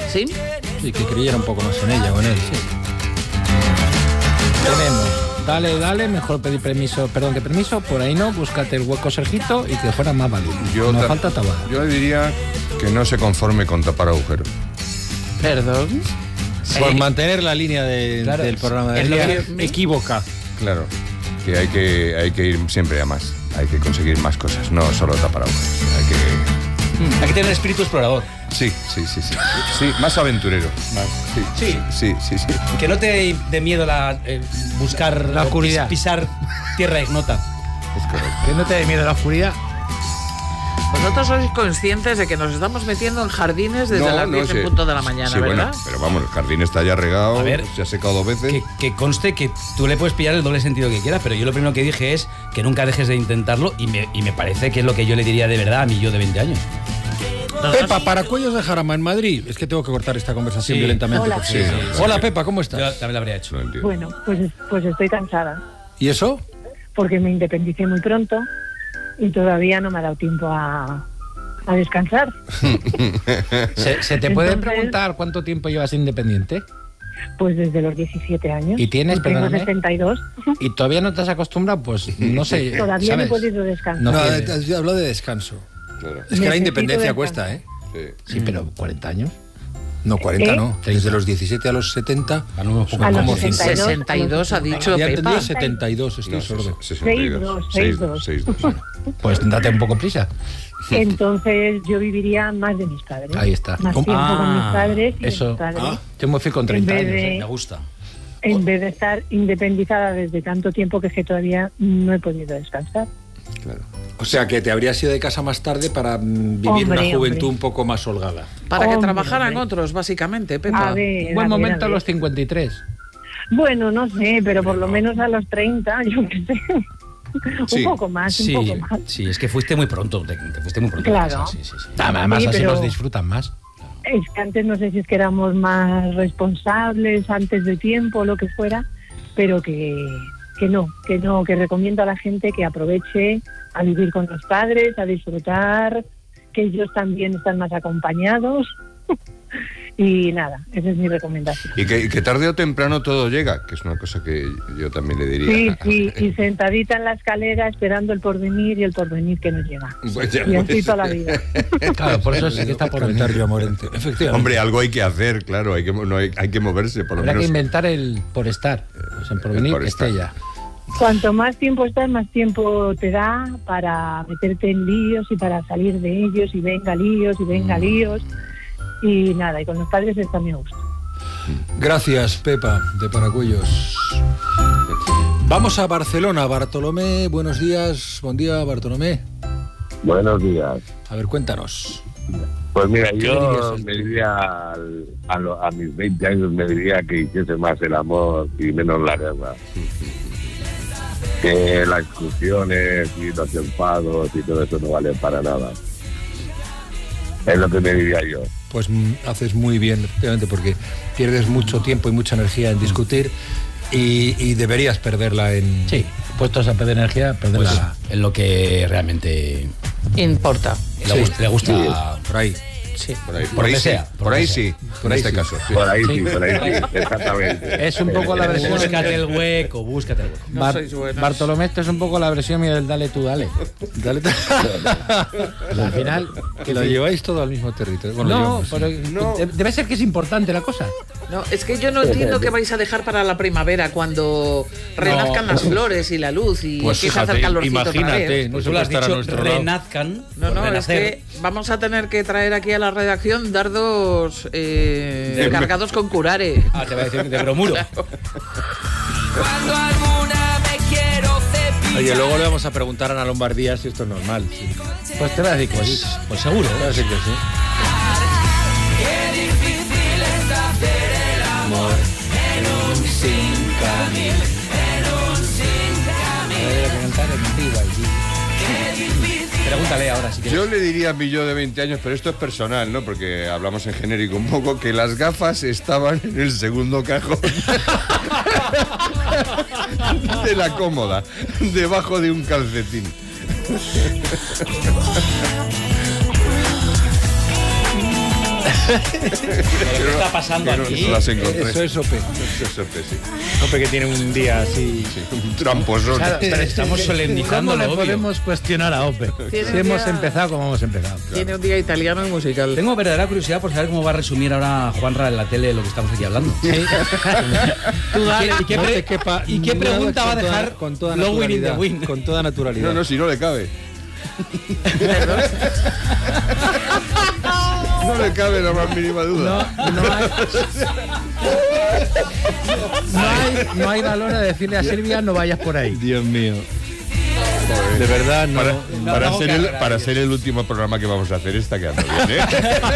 ¿Sí? Sí, que creyera un poco más en ella o en él, sí. Tenemos, dale, mejor pedir permiso, por ahí no, búscate el hueco, Sergito, y que fuera más válido. No falta Tabada. Yo le diría que no se conforme con tapar agujeros. Perdón. Por mantener la línea del programa de día equívoca. Claro, que hay que ir siempre a más. Hay que conseguir más cosas, no solo tapar agujeros. Hay que tener espíritu explorador. Sí, más aventurero. Sí. Que no te dé miedo buscar la oscuridad, pisar tierra ignota. Es correcto. Que no te dé miedo la oscuridad. Vosotros sois conscientes de que nos estamos metiendo en jardines desde las 10 en punto de la mañana, sí, ¿verdad? Bueno, pero vamos, el jardín está ya regado, se ha secado 2 veces. Que conste que tú le puedes pillar el doble sentido que quieras, pero yo lo primero que dije es que nunca dejes de intentarlo y me parece que es lo que yo le diría de verdad a mi yo de 20 años. Pepa, Paracuellos de Jarama, en Madrid. Es que tengo que cortar esta conversación violentamente. Hola. Hola, Pepa, ¿cómo estás? Yo también lo habría hecho. Bueno, pues estoy cansada. ¿Y eso? Porque me independicé muy pronto y todavía no me ha dado tiempo a descansar. ¿Se te puede preguntar cuánto tiempo llevas independiente? Pues desde los 17 años. ¿Y tienes, tengo 62. ¿Y todavía no te has acostumbrado? Pues no sé. Todavía ¿sabes? no he podido descansar. No, hablo de descanso. Claro. Es que la independencia cuesta, ¿eh? Sí, pero 40 años. No, 40 no. Desde los 17 a los 70. A los 62 ha dicho Había Pepa. entendido 72, estoy sordo. 62. Pues date un poco prisa. Entonces yo viviría más de mis padres. Ahí está. Más tiempo con mis padres y eso. de mis padres. Yo me fui con 30 años. Me gusta. En vez de estar independizada desde tanto tiempo que todavía no he podido descansar. Claro. O sea, que te habrías ido de casa más tarde para vivir una juventud un poco más holgada. Para que trabajaran otros, básicamente, Pepa. Buen momento a los 53. Bueno, no sé, pero por lo menos a los 30, yo qué sé. Sí. Un poco más. Sí, es que fuiste muy pronto. Te fuiste muy pronto. Claro. Sí. Además, Sí, así pero los disfrutan más. Es que antes no sé si es que éramos más responsables antes de tiempo o lo que fuera, pero que recomiendo a la gente que aproveche a vivir con los padres, a disfrutar, que ellos también están más acompañados. Y nada, esa es mi recomendación. Y que tarde o temprano todo llega, que es una cosa que yo también le diría. Sí, y sentadita en la escalera esperando el porvenir y el porvenir que nos llega. Pues ya, y así toda la vida. Claro, por eso sí que está por venir Río Morente. Efectivamente. Hombre, algo hay que hacer, claro, hay que moverse, por lo Habrá menos. que inventar el por estar, pues en porvenir que esté ya. Cuanto más tiempo estás, más tiempo te da para meterte en líos y para salir de ellos, y venga líos. Y nada, y con los padres está mi gusto. Gracias, Pepa, de Paracuellos. Vamos a Barcelona. Bartolomé, buenos días. Buen día, Bartolomé. Buenos días. A ver, cuéntanos. Pues mira, yo me diría a mis 20 años me diría que hiciese más el amor y menos la guerra. Que las discusiones y los enfados y todo eso no valen para nada. Es lo que me diría yo. Pues haces muy bien, efectivamente, porque pierdes mucho tiempo y mucha energía en discutir y deberías perderla en... Sí, puestos a perder energía, perderla en lo que realmente importa. Le gusta sí, por ahí. Sí. Por ahí sí. Por ahí sí. En este caso. Sí. Por ahí sí, exactamente. Es un poco la versión... Búscate el hueco. Bartolomé, esto es un poco la versión mía del dale tú, dale. Dale tú. Al final... Que lo lleváis todo al mismo territorio. Bueno, debe ser que es importante la cosa. No, es que yo no entiendo qué vais a dejar para la primavera cuando renazcan las flores y la luz y pues empieza a hacer calorcito otra imagínate, vez. Pues tú lo has dicho, renazcan. No, es que vamos a tener que traer aquí a la redacción dardos cargados con curare. Te va a decir de bromuro. Cuando alguna me quiero cepillar. Oye, luego le vamos a preguntar a Ana Lombardía si esto es normal. Sí. Pues te va a decir que sí. Pues seguro. Te va a decir que sí. Qué difícil es hacer el amor en un sin camino. Pregúntale ahora si quieres. Yo le diría a mi yo de 20 años, pero esto es personal, ¿no? Porque hablamos en genérico un poco, que las gafas estaban en el segundo cajón de la cómoda, debajo de un calcetín. ¿Qué está pasando aquí? No las encontré. Eso es Ope. Eso es Ope, sí. Ope que tiene un día así. Sí, un tramposón. Claro, Pero estamos solemnizando ¿Cómo lo le obvio. podemos cuestionar a Ope? Tiene Si un hemos día- empezado como hemos empezado. Tiene un día italiano y musical. Tengo verdadera curiosidad por saber cómo va a resumir ahora Juanra en la tele lo que estamos aquí hablando. Tú dale, ¿Y qué, no pre- te quepa y qué ninguna pregunta va a con toda- dejar con toda Low Win in the naturalidad, Win? con toda naturalidad. No, si no le cabe. No le cabe la más mínima duda. No hay valor a decirle a Silvia no vayas por ahí. Dios mío. Joder. De verdad, no. Para ser el último programa que vamos a hacer está quedando bien, ¿eh?